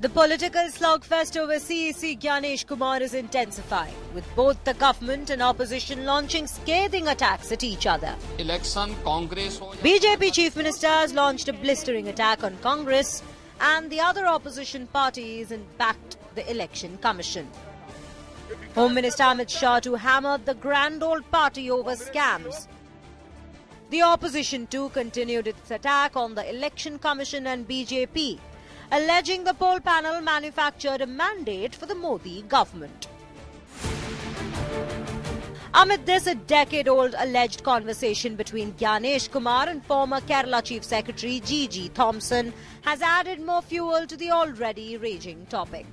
The political slugfest over CEC Gyanesh Kumar is intensifying, with both the government and opposition launching scathing attacks at each other. BJP Chief Minister has launched a blistering attack on Congress and the other opposition parties and backed the Election Commission. Home Minister Amit Shah too hammered the grand old party over scams. The opposition too continued its attack on the Election Commission and BJP, alleging the poll panel manufactured a mandate for the Modi government. Amid this, a decade-old alleged conversation between Gyanesh Kumar and former Kerala Chief Secretary G.G. Thompson has added more fuel to the already raging topic.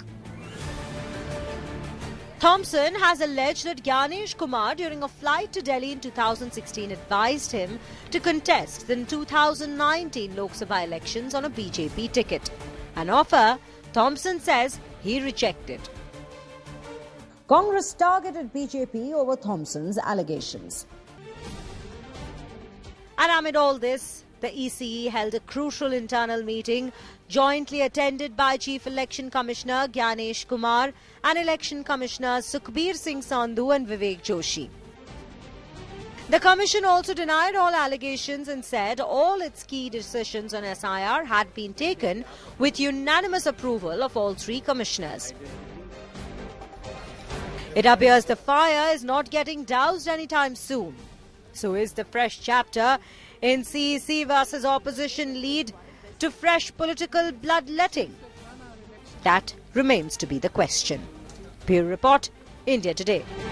Thompson has alleged that Gyanesh Kumar, during a flight to Delhi in 2016, advised him to contest the 2019 Lok Sabha elections on a BJP ticket. An offer Thompson says he rejected. Congress targeted BJP over Thompson's allegations. And amid all this, the ECE held a crucial internal meeting jointly attended by Chief Election Commissioner Gyanesh Kumar and Election Commissioners Sukhbir Singh Sandhu and Vivek Joshi. The Commission also denied all allegations and said all its key decisions on SIR had been taken with unanimous approval of all three commissioners. It appears the fire is not getting doused anytime soon. So is the fresh chapter in CEC versus opposition lead to fresh political bloodletting? That remains to be the question. Bureau Report, India Today.